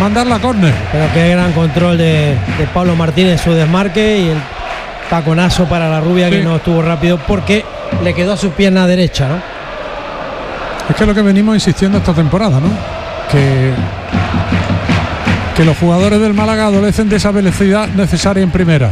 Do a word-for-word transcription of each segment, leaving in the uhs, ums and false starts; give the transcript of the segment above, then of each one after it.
mandar la córner. Pero qué gran control de, de Pablo Martínez, su desmarque y el taconazo para la rubia, sí, que no estuvo rápido porque le quedó a su pierna derecha, ¿no? Es que es lo que venimos insistiendo esta temporada, ¿no? Que, que los jugadores del Málaga adolecen de esa velocidad necesaria en primera.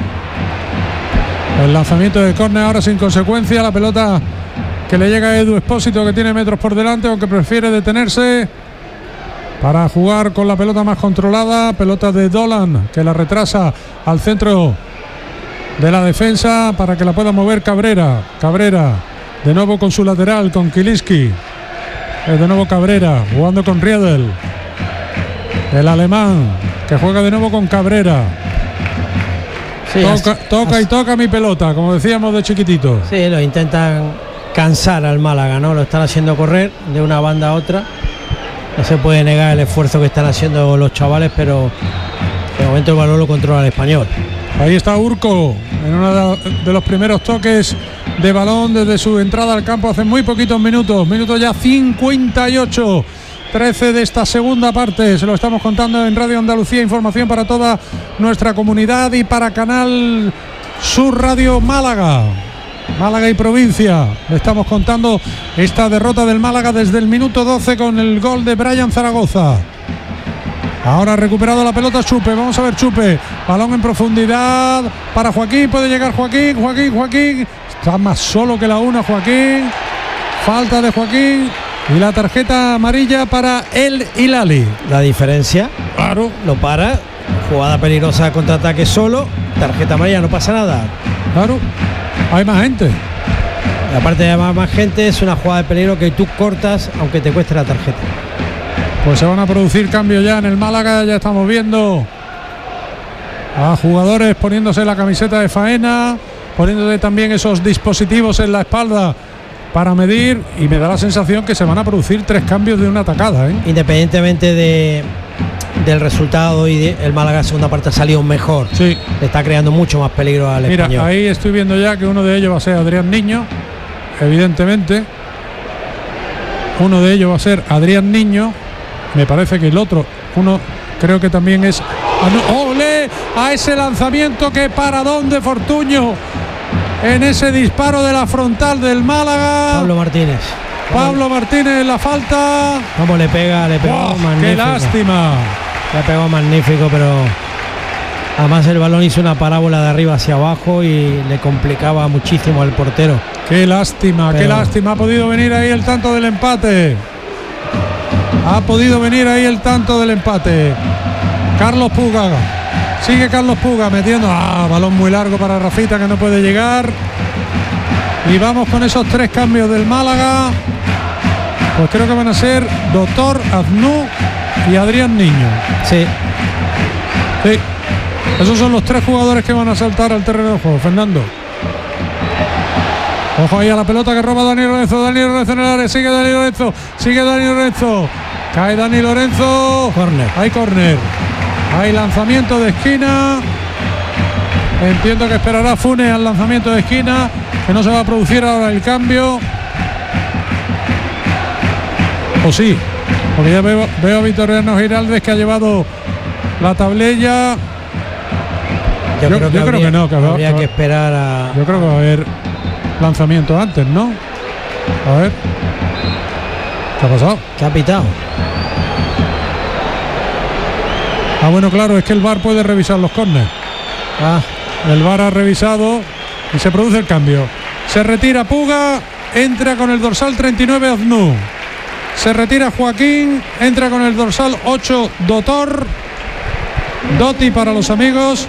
El lanzamiento de córner ahora sin consecuencia, la pelota que le llega a Edu Expósito, que tiene metros por delante, aunque prefiere detenerse para jugar con la pelota más controlada. Pelota de Dolan, que la retrasa al centro de la defensa para que la pueda mover Cabrera. Cabrera de nuevo con su lateral, con Kiliski. De nuevo Cabrera jugando con Riedel, el alemán, que juega de nuevo con Cabrera. Sí, toca, así, toca así. Y toca mi pelota, como decíamos de chiquitito. Sí, lo intentan cansar al Málaga, ¿no? Lo están haciendo correr de una banda a otra. No se puede negar el esfuerzo que están haciendo los chavales, pero de momento el balón lo controla el Español. Ahí está Urco en uno de los primeros toques de balón desde su entrada al campo hace muy poquitos minutos. Minutos ya cincuenta y ocho, trece de esta segunda parte. Se lo estamos contando en Radio Andalucía. Información para toda nuestra comunidad y para Canal Sur Radio Málaga. Málaga y provincia. Le estamos contando esta derrota del Málaga desde el minuto doce con el gol de Brian Zaragoza. Ahora ha recuperado la pelota Chupe. Vamos a ver Chupe. Balón en profundidad para Joaquín. Puede llegar Joaquín. Joaquín, Joaquín. Está más solo que la una Joaquín. Falta de Joaquín. Y la tarjeta amarilla para el Hilali. La diferencia. Claro. Lo para. Jugada peligrosa, contraataque solo. Tarjeta amarilla, no pasa nada. Claro. Hay más gente. Y aparte de más, más gente, es una jugada de peligro que tú cortas aunque te cueste la tarjeta. Pues se van a producir cambios ya en el Málaga. Ya estamos viendo a jugadores poniéndose la camiseta de faena, poniéndose también esos dispositivos en la espalda para medir, y me da la sensación que se van a producir tres cambios de una tacada, ¿eh? Independientemente de, del resultado, y de, el Málaga en segunda parte ha salido mejor. Sí. Le está creando mucho más peligro al Mira, Español. Ahí estoy viendo ya que uno de ellos va a ser Adrián Niño, evidentemente. Uno de ellos va a ser Adrián Niño. Me parece que el otro, uno creo que también es... ¡Ole! A ese lanzamiento, que paradón de Fortuño en ese disparo de la frontal del Málaga. Pablo Martínez. Pablo Martínez, la falta. Cómo le pega, le pegó, ¡Oh, magnífico! ¡Qué lástima! Le pegó magnífico, pero además el balón hizo una parábola de arriba hacia abajo y le complicaba muchísimo al portero. ¡Qué lástima, pero... qué lástima! Ha podido venir ahí el tanto del empate. Ha podido venir ahí el tanto del empate. Carlos Puga. Sigue Carlos Puga metiendo. Ah, balón muy largo para Rafita, que no puede llegar. Y vamos con esos tres cambios del Málaga. Pues creo que van a ser Doctor, Aznú y Adrián Niño. Sí. Sí. Esos son los tres jugadores que van a saltar al terreno de juego. Fernando. Ojo ahí a la pelota que roba Dani Lorenzo. Dani Lorenzo en el área. Sigue Dani Lorenzo. Sigue Dani Lorenzo. Cae Dani Lorenzo. Córner. Hay córner. Hay lanzamiento de esquina. Entiendo que esperará Funes al lanzamiento de esquina, que no se va a producir ahora el cambio. O sí, porque ya veo, veo a Vitoriano Giraldes, que ha llevado la tablilla. Yo, yo, creo, que yo habría, creo que no, que habría va, que esperar a... Yo creo que va a haber lanzamiento antes, ¿no? A ver. ¿Qué ha pasado? ¿Qué ha pitado? Ah, bueno, claro, es que el V A R puede revisar los córneres. Ah, el V A R ha revisado y se produce el cambio. Se retira Puga, entra con el dorsal treinta y nueve Aznú. Se retira Joaquín, entra con el dorsal ocho Dotor. Doti para los amigos.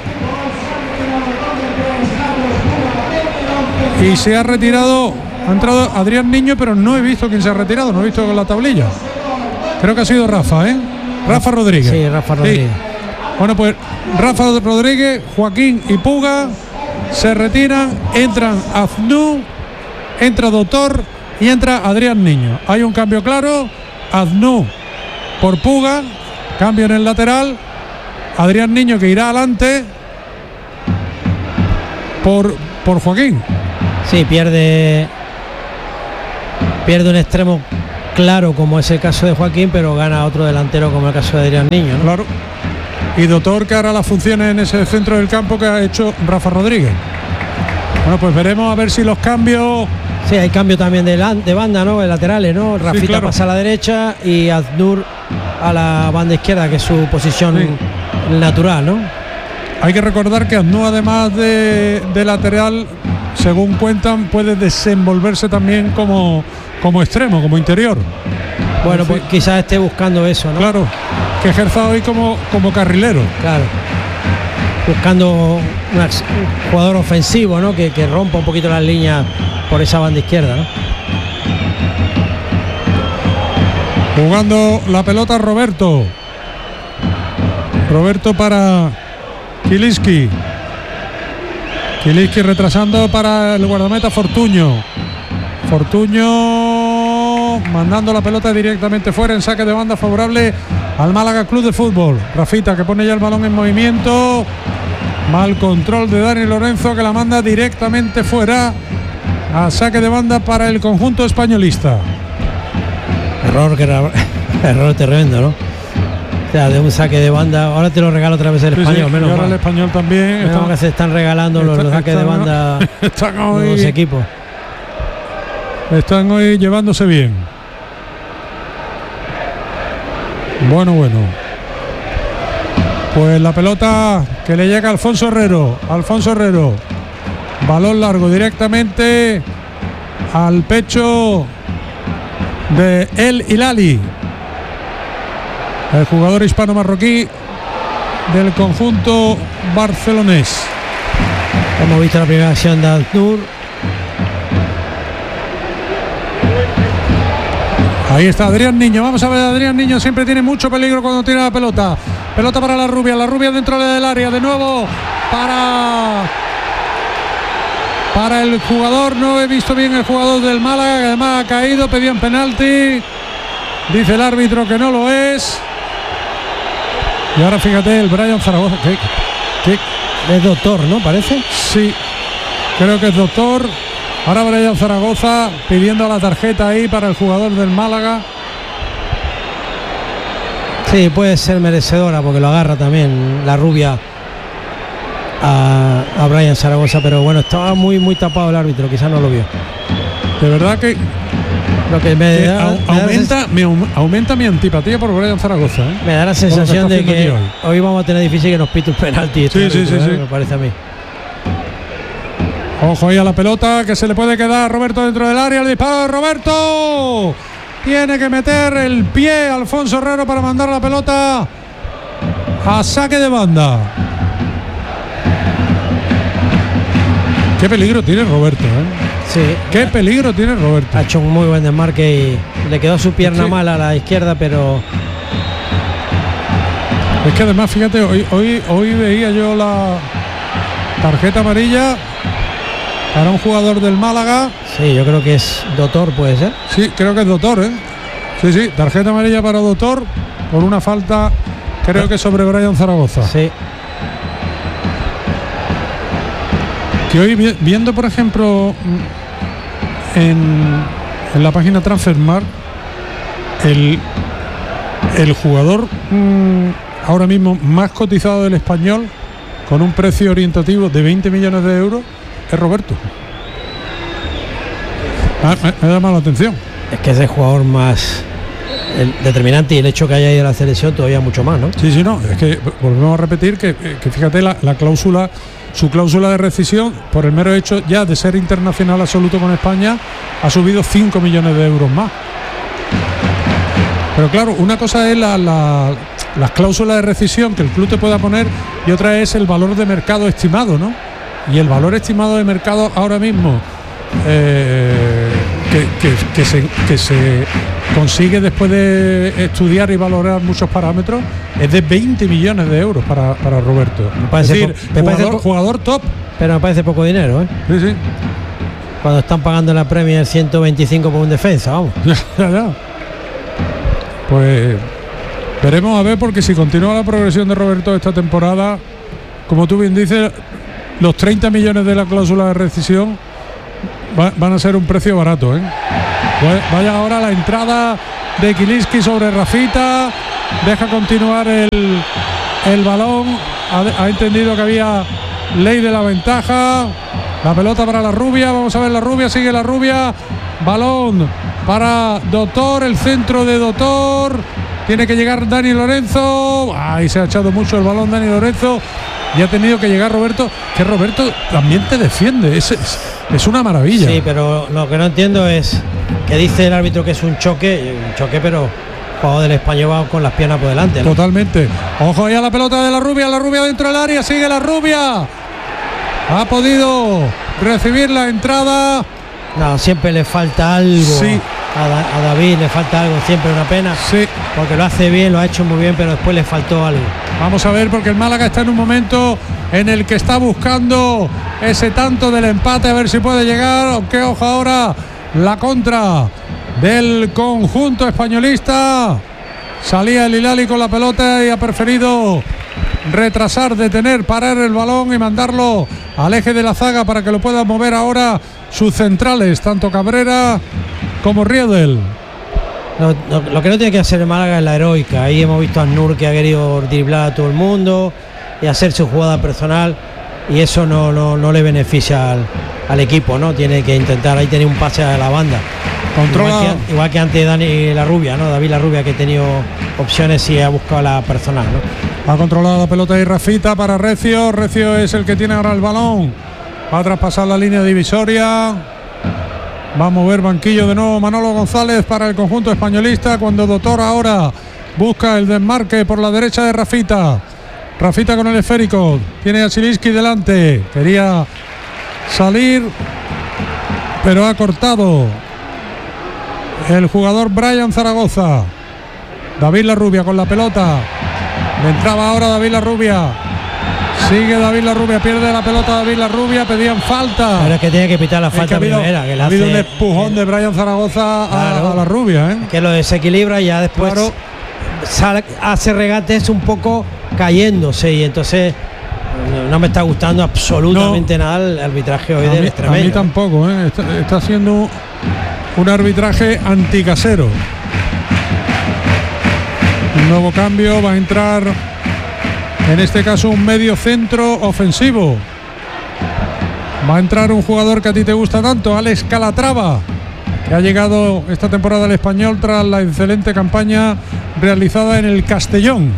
Y se ha retirado, ha entrado Adrián Niño, pero no he visto quién se ha retirado, no he visto con la tablilla. Creo que ha sido Rafa, ¿eh? Rafa Rodríguez. Sí, Rafa Rodríguez. Sí. Bueno, pues Rafa Rodríguez, Joaquín y Puga se retiran, entran Aznú, entra Doctor y entra Adrián Niño. Hay un cambio claro, Aznú por Puga, cambio en el lateral, Adrián Niño, que irá adelante por, por Joaquín. Sí, pierde pierde un extremo claro como es el caso de Joaquín, pero gana otro delantero como el caso de Adrián Niño, ¿no? Claro. Y Doctor, que hará las funciones en ese centro del campo que ha hecho Rafa Rodríguez. Bueno, pues veremos a ver si los cambios. Sí, hay cambio también de, la, de banda, ¿no? De laterales, ¿no? Rafita, sí, claro, pasa a la derecha y Aznur a la banda izquierda, que es su posición, sí, natural, ¿no? Hay que recordar que Aznur, además de, de lateral, según cuentan, puede desenvolverse también como, como extremo, como interior. Bueno, pues quizás esté buscando eso, ¿no? Claro, que ejerza hoy como, como carrilero. Claro. Buscando una, un jugador ofensivo, ¿no? Que, que rompa un poquito las líneas por esa banda izquierda, ¿no? Jugando la pelota Roberto. Roberto para Kilinski. Kilinski retrasando para el guardameta Fortuño. Fortuño mandando la pelota directamente fuera en saque de banda favorable al Málaga Club de Fútbol. Rafita, que pone ya el balón en movimiento. Mal control de Dani Lorenzo, que la manda directamente fuera a saque de banda para el conjunto españolista. Error que era, error tremendo, ¿no? O sea, de un saque de banda. Ahora te lo regalo otra vez el sí, español, sí, menos y ahora mal. El español también. Menos está, que se están regalando está, los, los saques están, de banda están hoy, los equipos. Están hoy llevándose bien. Bueno, bueno. Pues la pelota que le llega a Alfonso Herrero. Alfonso Herrero. Balón largo directamente al pecho de El Hilali, el jugador hispano-marroquí del conjunto barcelonés. Hemos visto la primera acción de Aznur. Ahí está Adrián Niño. Vamos a ver, Adrián Niño siempre tiene mucho peligro cuando tira la pelota. Pelota para la rubia, la rubia dentro del área. De nuevo para para el jugador. No he visto bien el jugador del Málaga, que además ha caído. Pedían penalti. Dice el árbitro que no lo es. Y ahora fíjate el Brian Zaragoza. ¿Qué, qué? Es Doctor, ¿no? Parece. Sí, creo que es Doctor. Ahora Brian Zaragoza pidiendo la tarjeta ahí para el jugador del Málaga. Sí, puede ser merecedora porque lo agarra también la rubia a, a Brian Zaragoza, pero bueno, estaba muy muy tapado el árbitro, quizás no lo vio. De verdad que, lo que me, que da, au, me aumenta, da me aumenta mi antipatía por Brian Zaragoza, ¿eh? Me da la sensación que de que hoy. hoy vamos a tener difícil que nos pite un penalti. Sí, este sí, árbitro, sí, ¿eh? sí. Me parece a mí. Ojo ahí a la pelota que se le puede quedar a Roberto dentro del área. El disparo de Roberto. Tiene que meter el pie Alfonso Herrero para mandar la pelota a saque de banda. Qué peligro tiene Roberto, ¿eh? Sí. Qué peligro tiene Roberto. Ha hecho un muy buen desmarque y le quedó su pierna sí. mala a la izquierda, pero es que además, fíjate, hoy, hoy, hoy veía yo la tarjeta amarilla para un jugador del Málaga. Sí, yo creo que es Doctor, puede ser. Sí, creo que es Doctor, ¿eh? Sí, sí, tarjeta amarilla para Doctor por una falta, creo que sobre Brian Zaragoza. Sí. Que hoy viendo, por ejemplo, en, en la página Transfermarkt, el, el jugador mmm, ahora mismo más cotizado del Español, con un precio orientativo de veinte millones de euros, es Roberto. Ah, me, me da más la atención. Es que es el jugador más el determinante y el hecho que haya ido a la selección todavía mucho más, ¿no? Sí, sí, no. Es que volvemos a repetir que, que fíjate la, la cláusula, su cláusula de rescisión, por el mero hecho ya de ser internacional absoluto con España, ha subido cinco millones de euros más. Pero claro, una cosa es la, la, las cláusulas de rescisión que el club te pueda poner y otra es el valor de mercado estimado, ¿no? Y el valor estimado de mercado ahora mismo eh, que, que, que, se, que se consigue después de estudiar y valorar muchos parámetros es de veinte millones de euros para, para Roberto. Es decir, me jugador, parece jugador top. Pero me parece poco dinero, ¿eh? Sí, sí. Cuando están pagando la Premier ciento veinticinco por un defensa, vamos. Ya, ya. Pues veremos a ver, porque si continúa la progresión de Roberto esta temporada, como tú bien dices, los treinta millones de la cláusula de rescisión va, van a ser un precio barato, ¿eh? Vaya ahora la entrada de Kiliski sobre Rafita. Deja continuar el, el balón. Ha, ha entendido que había ley de la ventaja. La pelota para la rubia. Vamos a ver la rubia. Sigue la rubia. Balón para Doctor. El centro de Doctor. Tiene que llegar Dani Lorenzo. Ahí se ha echado mucho el balón Dani Lorenzo. Y ha tenido que llegar Roberto. Que Roberto también te defiende. Es, es, es una maravilla. Sí, pero lo que no entiendo es que dice el árbitro que es un choque. Un choque, pero el jugador del Español va con las piernas por delante, ¿no? Totalmente. Ojo ahí a la pelota de la rubia. La rubia dentro del área. Sigue la rubia. Ha podido recibir la entrada. No, siempre le falta algo. Sí. A, da, a David le falta algo, siempre una pena. Sí. Porque lo hace bien, lo ha hecho muy bien, pero después le faltó algo. Vamos a ver, porque el Málaga está en un momento en el que está buscando ese tanto del empate, a ver si puede llegar. Aunque ojo ahora la contra del conjunto españolista. Salía el Hilali con la pelota y ha preferido retrasar, detener, parar el balón y mandarlo al eje de la zaga para que lo puedan mover ahora sus centrales, tanto Cabrera como Riedel. No, no, lo que no tiene que hacer el Málaga es la heroica. Ahí hemos visto a Nur que ha querido driblar a todo el mundo y hacer su jugada personal, y eso no, no, no le beneficia al, al equipo, ¿no? Tiene que intentar, ahí tiene un pase a la banda. Controla. Igual que, igual que antes Dani La Rubia, ¿no? David La Rubia, que ha tenido opciones y ha buscado la personal, ¿no? Ha controlado la pelota y Rafita para Recio. Recio es el que tiene ahora el balón. Va a traspasar la línea divisoria. Va a mover banquillo de nuevo Manolo González para el conjunto españolista, cuando Doctor ahora busca el desmarque por la derecha de Rafita. Rafita con el esférico. Tiene a Kiliski delante. Quería salir, pero ha cortado el jugador Brian Zaragoza. David La Rubia con la pelota. Le entraba ahora David La Rubia. Sigue David La Rubia, pierde la pelota David La Rubia, pedían falta. Pero es que tiene que pitar la falta que ha habido, primera. Que ha habido hace, un empujón que, de Brian Zaragoza a, claro, a La Rubia, ¿eh? Que lo desequilibra y ya después, claro, sale, hace regates un poco cayéndose, y entonces no me está gustando absolutamente no. nada el arbitraje hoy del extremeño. A mí tampoco, ¿eh? está, está haciendo un arbitraje anticasero. Un nuevo cambio, va a entrar en este caso un medio centro ofensivo. Va a entrar un jugador que a ti te gusta tanto, Alex Calatrava, que ha llegado esta temporada al Español tras la excelente campaña realizada en el Castellón.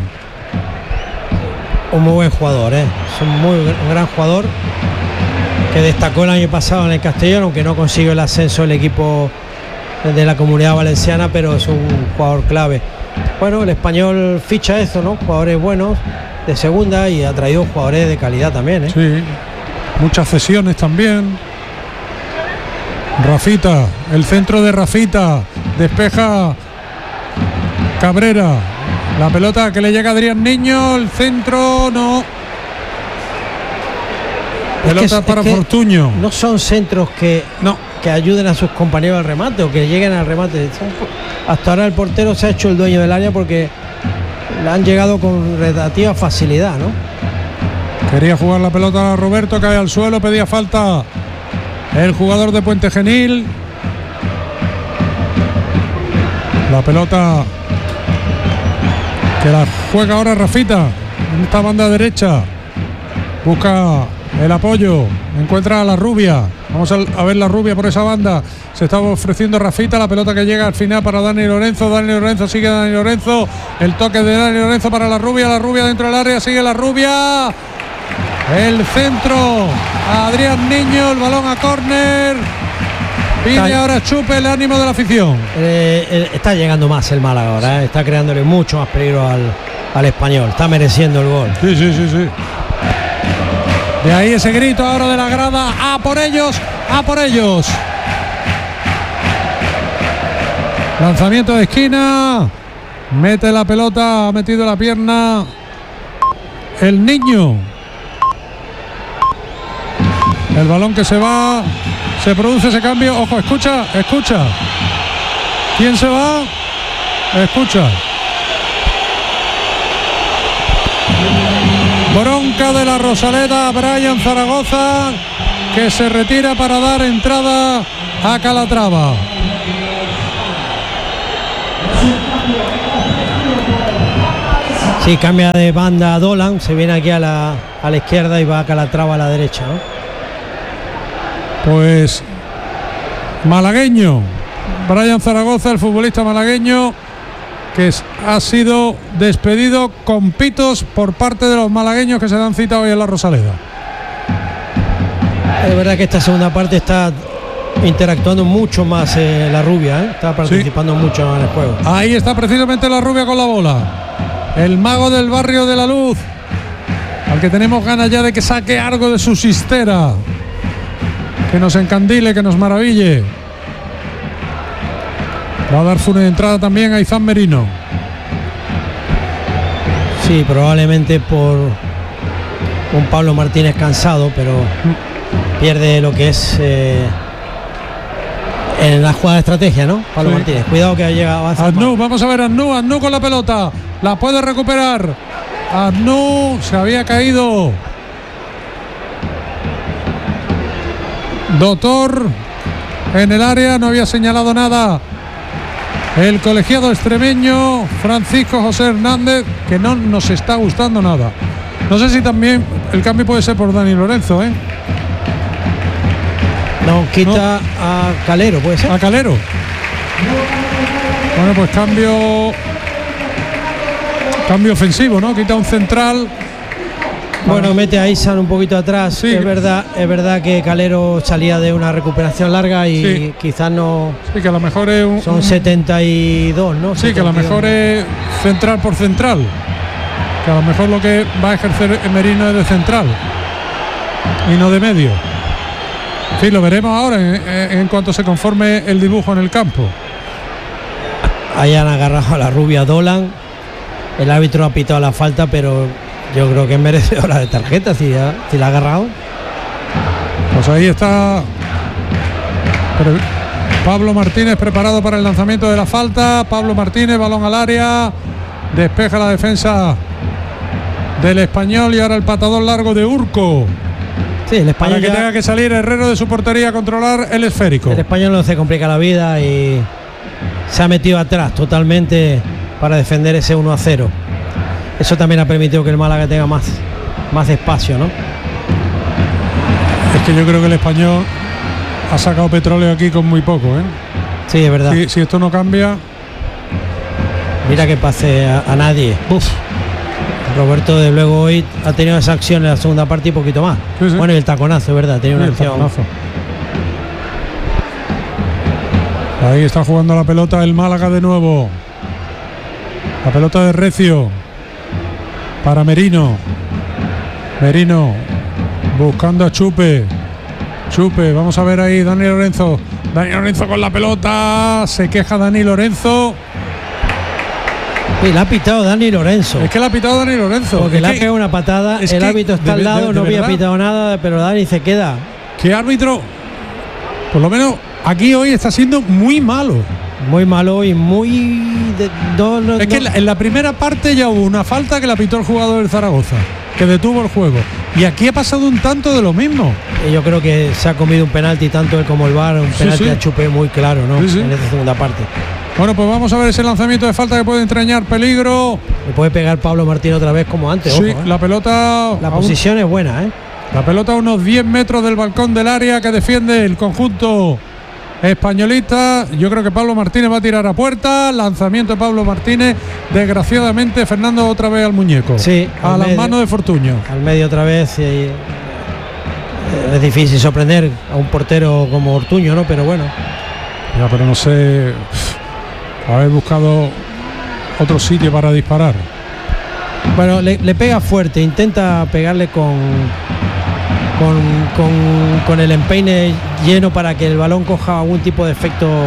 Un muy buen jugador, ¿eh? Es un muy un gran jugador que destacó el año pasado en el Castellón, aunque no consiguió el ascenso del equipo de la Comunidad Valenciana, pero es un jugador clave. Bueno, el Español ficha eso, ¿no? Jugadores buenos de segunda, y ha traído jugadores de calidad también, ¿eh? Sí, muchas cesiones también. Rafita, el centro de Rafita, despeja Cabrera. La pelota que le llega a Adrián Niño, el centro no. Pelota es que, para es que Fortuño. No son centros que, no. que ayuden a sus compañeros al remate o que lleguen al remate. Hasta ahora el portero se ha hecho el dueño del área porque le han llegado con relativa facilidad, ¿no? Quería jugar la pelota a Roberto, cae al suelo, pedía falta el jugador de Puente Genil. La pelota que la juega ahora Rafita en esta banda derecha. Busca el apoyo, encuentra a La Rubia. Vamos a ver La Rubia por esa banda. Se está ofreciendo Rafita, la pelota que llega al final para Dani Lorenzo. Dani Lorenzo, sigue Dani Lorenzo. El toque de Dani Lorenzo para La Rubia. La Rubia dentro del área, sigue La Rubia. El centro a Adrián Niño, el balón a córner. Pide ahora Chupe el ánimo de la afición. Eh, eh, está llegando más el Málaga ahora, ¿eh? Está creándole mucho más peligro al, al Español. Está mereciendo el gol. Sí, sí, sí, sí. De ahí ese grito ahora de la grada. ¡A por ellos! ¡A por ellos! Lanzamiento de esquina. Mete la pelota, ha metido la pierna el Niño. El balón que se va. Se produce ese cambio. Ojo, escucha, escucha. ¿Quién se va? Escucha. Bronca de la Rosaleda, Brian Zaragoza, que se retira para dar entrada a Calatrava. Sí, cambia de banda a Dolan, se viene aquí a la, a la izquierda y va a Calatrava a la derecha, ¿no? Pues malagueño, Brian Zaragoza, el futbolista malagueño, que es, ha sido despedido con pitos por parte de los malagueños que se dan cita hoy en la Rosaleda. Es verdad que esta segunda parte está interactuando mucho más eh, la rubia, ¿eh? Está participando sí. mucho en el juego. Ahí está precisamente la rubia con la bola. El mago del barrio de la Luz, al que tenemos ganas ya de que saque algo de su cistera, que nos encandile, que nos maraville. Va a dar su entrada también a Izan Merino. Sí, probablemente por un Pablo Martínez cansado, pero pierde lo que es eh, en la jugada de estrategia, ¿no? Pablo sí. Martínez, cuidado que ha llegado. Adnú, vamos a ver Adnú, Adnú con la pelota, la puede recuperar. Adnú se había caído. Doctor en el área, no había señalado nada el colegiado extremeño Francisco José Hernández, que no nos está gustando nada. No sé si también el cambio puede ser por Dani Lorenzo, ¿eh? No, quita no. a Calero, puede ser. A Calero. Bueno, pues cambio cambio ofensivo, ¿no? Quita un central. Bueno, mete a Isan un poquito atrás. Sí. Es verdad, es verdad que Calero salía de una recuperación larga y sí. quizás no. Sí, que a lo mejor es un, son setenta y dos, ¿no? Sí, setenta y dos. Que a lo mejor es central por central. Que a lo mejor lo que va a ejercer Merino es de central y no de medio. Sí, lo veremos ahora en, en cuanto se conforme el dibujo en el campo. Ahí han agarrado a la rubia Dolan. El árbitro ha pitado la falta, pero yo creo que es merecedora de tarjeta si, ha, si la ha agarrado. Pues ahí está Pablo Martínez preparado para el lanzamiento de la falta. Pablo Martínez, balón al área, despeja la defensa del Español y ahora el patador largo de Urco. Sí, el Español para que ya, tenga que salir Herrero de su portería a controlar el esférico. El Español no se complica la vida y se ha metido atrás totalmente para defender ese uno a cero. Eso también ha permitido que el Málaga tenga más, más espacio, ¿no? Es que yo creo que el Español ha sacado petróleo aquí con muy poco, ¿eh? Sí, es verdad. Si, si esto no cambia. Mira que pase a, a nadie. Uf. Roberto de luego hoy ha tenido esa acción en la segunda parte y poquito más. Sí, sí. Bueno, y el taconazo, ¿verdad? Tiene una sí, acción. Ahí está jugando la pelota el Málaga de nuevo. La pelota de Recio para Merino. Merino buscando a Chupe. Chupe, vamos a ver ahí Dani Lorenzo. Dani Lorenzo con la pelota. Se queja Dani Lorenzo. Sí, la ha pitado Dani Lorenzo. Es que la ha pitado Dani Lorenzo. Porque le ha pegado una patada. El árbitro está al lado, no había pitado nada, pero Dani se queda. ¿Qué árbitro? Por lo menos aquí hoy está siendo muy malo. Muy malo y muy... De, no, no, es que no. En la primera parte ya hubo una falta que la pitó el jugador del Zaragoza, que detuvo el juego. Y aquí ha pasado un tanto de lo mismo. Yo creo que se ha comido un penalti, tanto él como el V A R, un penalti sí, sí. a Chupé muy claro, ¿no? Sí, sí. En esta segunda parte. Bueno, pues vamos a ver ese lanzamiento de falta que puede entrañar peligro. Le puede pegar Pablo Martín otra vez como antes. Sí, ojo, ¿eh? La pelota... La posición un, es buena, ¿eh? La pelota a unos diez metros del balcón del área que defiende el conjunto españolista. Yo creo que Pablo Martínez va a tirar a puerta. Lanzamiento de Pablo Martínez. Desgraciadamente Fernando otra vez al muñeco. Sí, a las manos de Fortuño. Al medio otra vez. Y es difícil sorprender a un portero como Ortuño, ¿no? Pero bueno. Ya, pero no sé. Haber buscado otro sitio para disparar. Bueno, le, le pega fuerte. Intenta pegarle con. Con, con, con el empeine lleno para que el balón coja algún tipo de efecto